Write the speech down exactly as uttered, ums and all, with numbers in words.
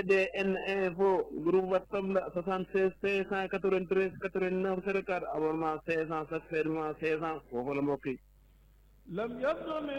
D D N info groupe WhatsApp la soixante-seize cinq cent quatre-vingt-treize quatre-vingt-neuf zéro quatre abonnement cinq cent chaque fermement cinq cent foofu la mbokk yi.